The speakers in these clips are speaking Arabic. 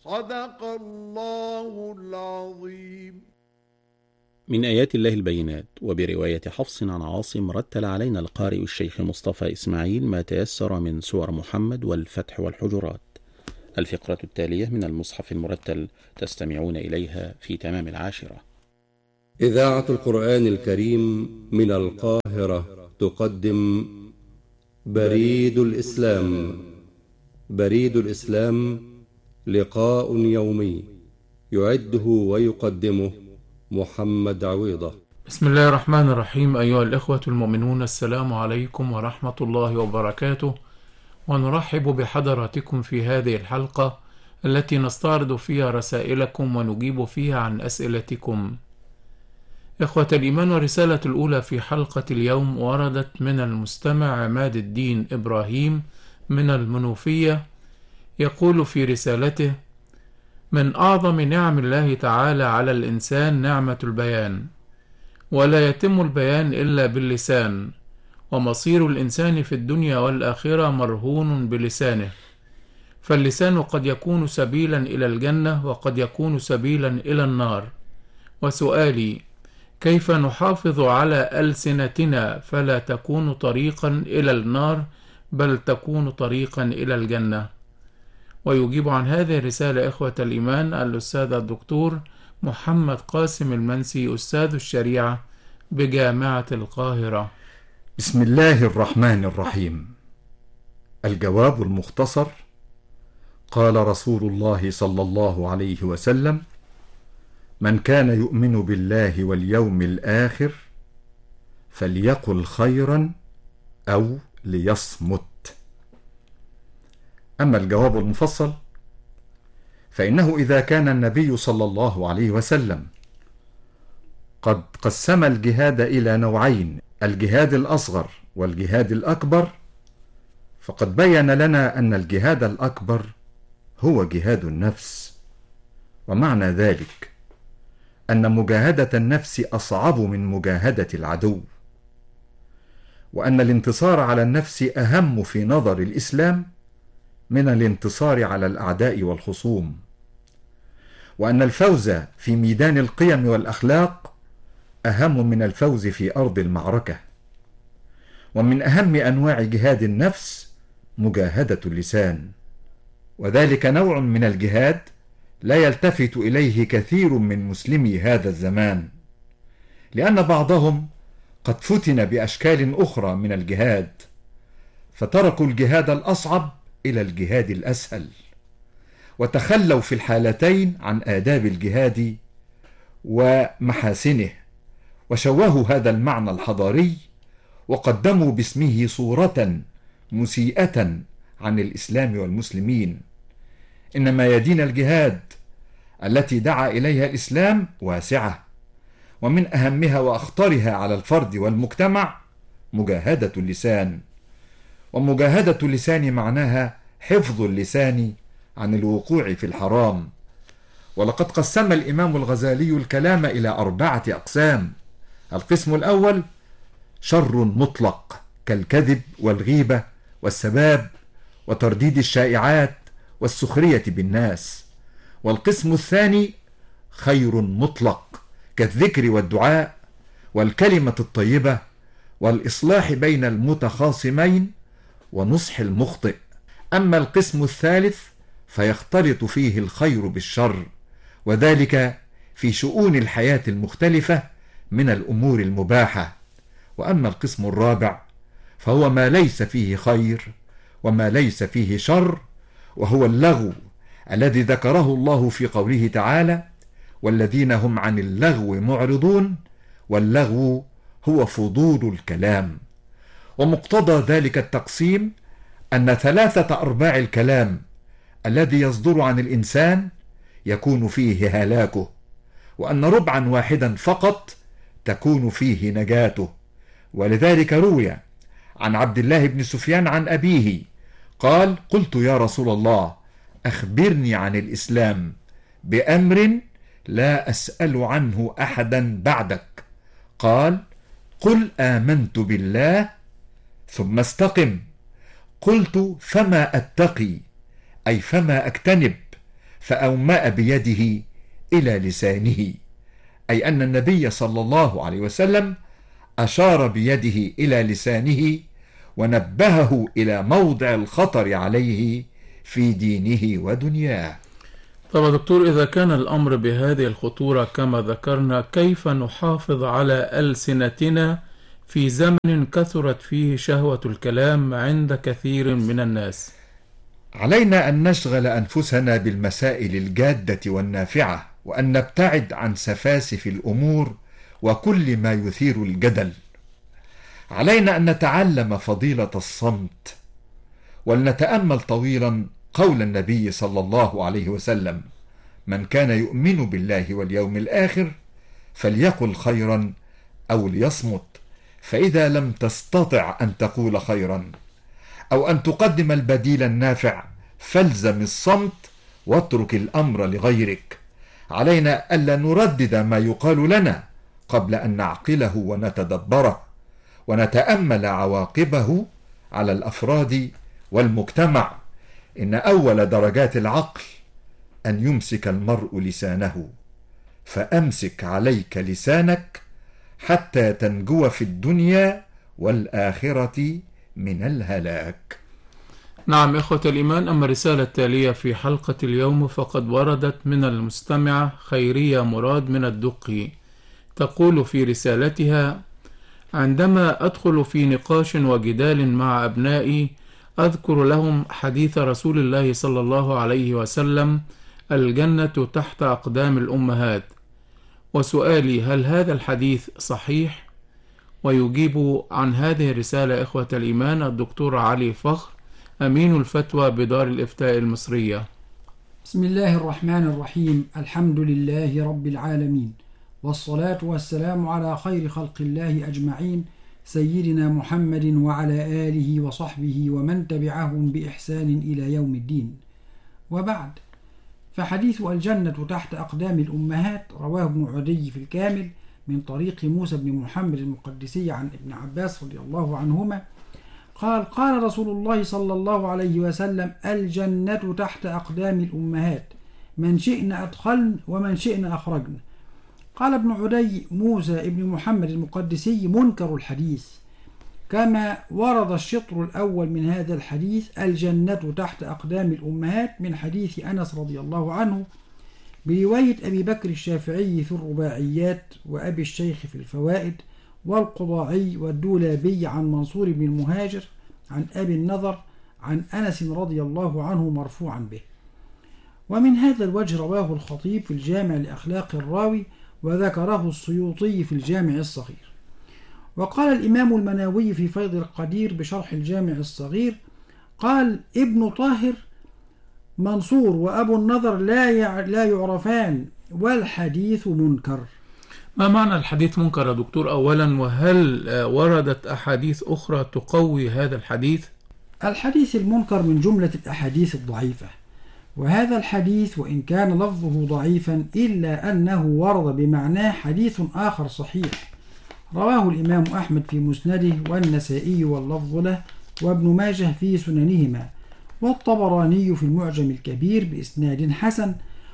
صدق الله العظيم. من آيات الله البينات. وبرواية حفص عن عاصم رتل علينا القارئ الشيخ مصطفى إسماعيل ما تيسر من سور محمد والفتح والحجرات. الفقرة التالية من المصحف المرتل تستمعون إليها في تمام 10. إذاعة القرآن الكريم من القاهرة تقدم بريد الإسلام. بريد الإسلام لقاء يومي يعده ويقدمه محمد عويضة. بسم الله الرحمن الرحيم. أيها الإخوة المؤمنون، السلام عليكم ورحمة الله وبركاته، ونرحب بحضراتكم في هذه الحلقة التي نستعرض فيها رسائلكم ونجيب فيها عن أسئلتكم. إخوة الإيمان، والرسالة الأولى في حلقة اليوم وردت من المستمع عماد الدين إبراهيم من المنوفية، يقول في رسالته: من أعظم نعم الله تعالى على الإنسان نعمة البيان، ولا يتم البيان إلا باللسان، ومصير الإنسان في الدنيا والآخرة مرهون بلسانه، فاللسان قد يكون سبيلا إلى الجنة وقد يكون سبيلا إلى النار. وسؤالي: كيف نحافظ على ألسنتنا فلا تكون طريقا إلى النار بل تكون طريقا إلى الجنة؟ ويجيب عن هذه الرسالة إخوة الإيمان الأستاذ الدكتور محمد قاسم المنسي، أستاذ الشريعة بجامعة القاهرة. بسم الله الرحمن الرحيم. الجواب المختصر: قال رسول الله صلى الله عليه وسلم: من كان يؤمن بالله واليوم الآخر فليقل خيرا أو ليصمت. أما الجواب المفصل فإنه إذا كان النبي صلى الله عليه وسلم قد قسم الجهاد إلى نوعين، الجهاد الأصغر والجهاد الأكبر، فقد بين لنا أن الجهاد الأكبر هو جهاد النفس، ومعنى ذلك أن مجاهدة النفس أصعب من مجاهدة العدو، وأن الانتصار على النفس أهم في نظر الإسلام من الانتصار على الأعداء والخصوم، وأن الفوز في ميدان القيم والأخلاق أهم من الفوز في أرض المعركة. ومن أهم أنواع جهاد النفس مجاهدة اللسان، وذلك نوع من الجهاد لا يلتفت إليه كثير من مسلمي هذا الزمان، لأن بعضهم قد فتن بأشكال أخرى من الجهاد، فتركوا الجهاد الأصعب إلى الجهاد الأسهل، وتخلوا في الحالتين عن آداب الجهاد ومحاسنه، وشوهوا هذا المعنى الحضاري وقدموا باسمه صورة مسيئة عن الإسلام والمسلمين. إنما يدين الجهاد التي دعا إليها الإسلام واسعة، ومن أهمها وأخطرها على الفرد والمجتمع مجاهدة اللسان. ومجاهدة اللسان معناها حفظ اللسان عن الوقوع في الحرام. ولقد قسم الإمام الغزالي الكلام إلى 4 أقسام. القسم الأول شر مطلق كالكذب والغيبة والسباب وترديد الشائعات والسخرية بالناس. والقسم الثاني خير مطلق كالذكر والدعاء والكلمة الطيبة والإصلاح بين المتخاصمين ونصح المخطئ. أما القسم الثالث فيختلط فيه الخير بالشر، وذلك في شؤون الحياة المختلفة من الأمور المباحة. وأما القسم الرابع فهو ما ليس فيه خير وما ليس فيه شر، وهو اللغو الذي ذكره الله في قوله تعالى: والذين هم عن اللغو معرضون. واللغو هو فضول الكلام. ومقتضى ذلك التقسيم أن 3/4 الكلام الذي يصدر عن الإنسان يكون فيه هلاكه، وأن 1/4 فقط تكون فيه نجاته. ولذلك روي عن عبد الله بن سفيان عن أبيه قال: قلت يا رسول الله أخبرني عن الإسلام بأمر لا أسأل عنه أحدا بعدك. قال: قل آمنت بالله ثم استقم. قلت: فما أتقي، أي فما أجتنب؟ فأومأ بيده إلى لسانه، أي أن النبي صلى الله عليه وسلم أشار بيده إلى لسانه ونبهه إلى موضع الخطر عليه في دينه ودنياه. طبعا دكتور، إذا كان الأمر بهذه الخطورة كما ذكرنا، كيف نحافظ على ألسنتنا في زمن كثرت فيه شهوة الكلام عند كثير من الناس؟ علينا أن نشغل أنفسنا بالمسائل الجادة والنافعة، وأن نبتعد عن سفاسف الأمور وكل ما يثير الجدل. علينا أن نتعلم فضيلة الصمت، ولنتأمل طويلا قول النبي صلى الله عليه وسلم: من كان يؤمن بالله واليوم الآخر فليقل خيرا أو ليصمت، فإذا لم تستطع أن تقول خيرا أو أن تقدم البديل النافع فالزم الصمت واترك الأمر لغيرك. علينا ألا نردد ما يقال لنا قبل أن نعقله ونتدبره ونتأمل عواقبه على الأفراد والمجتمع. إن أول درجات العقل أن يمسك المرء لسانه، فأمسك عليك لسانك حتى تنجو في الدنيا والآخرة من الهلاك. نعم إخوة الإيمان، أما الرسالة التالية في حلقة اليوم فقد وردت من المستمعة خيرية مراد من الدقي، تقول في رسالتها: عندما أدخل في نقاش وجدال مع أبنائي أذكر لهم حديث رسول الله صلى الله عليه وسلم: الجنة تحت أقدام الأمهات. وسؤالي: هل هذا الحديث صحيح؟ ويجيب عن هذه الرسالة إخوة الإيمان الدكتور علي فخر، أمين الفتوى بدار الإفتاء المصرية. بسم الله الرحمن الرحيم. الحمد لله رب العالمين، والصلاة والسلام على خير خلق الله أجمعين، سيدنا محمد وعلى آله وصحبه ومن تبعهم بإحسان إلى يوم الدين. وبعد، فحديث الجنة تحت أقدام الأمهات رواه ابن عدي في الكامل من طريق موسى بن محمد المقدسي عن ابن عباس رضي الله عنهما قال: قال رسول الله صلى الله عليه وسلم: الجنة تحت أقدام الأمهات، من شئنا أدخلن ومن شئنا أخرجن. قال ابن عدي: موسى ابن محمد المقدسي منكر الحديث، كما ورد الشطر الأول من هذا الحديث: الجنة تحت أقدام الأمهات، من حديث أنس رضي الله عنه برواية أبي بكر الشافعي في الرباعيات، وأبي الشيخ في الفوائد، والقضاعي والدولابي عن منصور بن المهاجر عن أبي النضر عن أنس رضي الله عنه مرفوعا به. ومن هذا الوجه رواه الخطيب في الجامع لأخلاق الراوي، وذكره السيوطي في الجامع الصغير. وقال الإمام المناوي في فيض القدير بشرح الجامع الصغير، قال ابن طاهر: منصور وأبو النضر لا يعرفان، والحديث منكر. ما معنى الحديث منكر يا دكتور أولا، وهل وردت أحاديث أخرى تقوي هذا الحديث؟ الحديث المنكر من جملة الأحاديث الضعيفة، وهذا الحديث وإن كان لفظه ضعيفا إلا أنه ورد بمعناه حديث آخر صحيح، رواه الإمام أحمد في مسنده، والنسائي واللفظ له، وابن ماجه في سننهما، والطبراني في المعجم الكبير بإسناد حسن،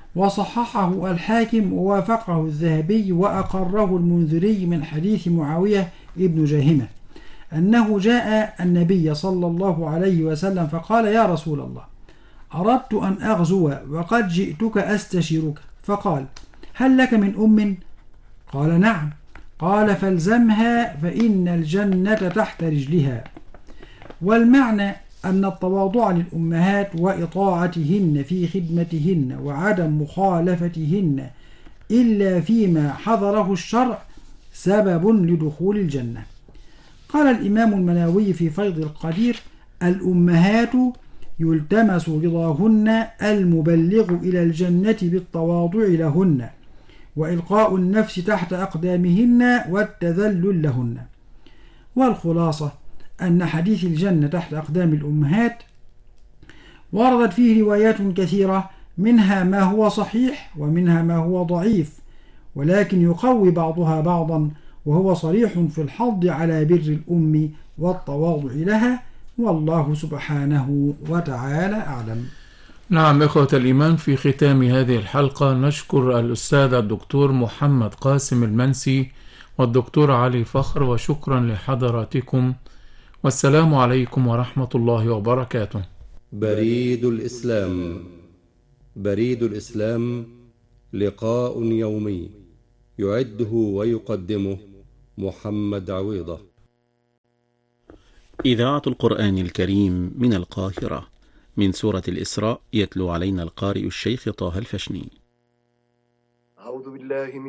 وصححه الحاكم ووافقه الذهبي وأقره المنذري من حديث معاوية ابن جاهمة أنه جاء النبي صلى الله عليه وسلم فقال: يا رسول الله، أردت أن أغزو وقد جئتك أستشيرك. فقال: هل لك من أم؟ قال: نعم. قال: فالزمها فإن الجنة تحت رجلها. والمعنى أن التواضع للأمهات وإطاعتهن في خدمتهن وعدم مخالفتهن إلا فيما حضره الشرع سبب لدخول الجنة. قال الإمام المناوي في فيض القدير: الأمهات يلتمس رضاهن المبلغ إلى الجنة بالتواضع لهن، وإلقاء النفس تحت أقدامهن والتذلل لهن. والخلاصة أن حديث الجنة تحت أقدام الأمهات وردت فيه روايات كثيرة، منها ما هو صحيح ومنها ما هو ضعيف، ولكن يقوي بعضها بعضا، وهو صريح في الحض على بر الأم والتواضع لها، والله سبحانه وتعالى أعلم. نعم إخوة الإيمان، في ختام هذه الحلقة نشكر الأستاذ الدكتور محمد قاسم المنسي والدكتور علي فخر، وشكرا لحضراتكم، والسلام عليكم ورحمة الله وبركاته. بريد الإسلام. بريد الإسلام لقاء يومي يعده ويقدمه محمد عويضة. إذاعة القرآن الكريم من القاهرة، من سورة الإسراء، يتلو علينا القارئ الشيخ طه الفشني. أعوذ بالله من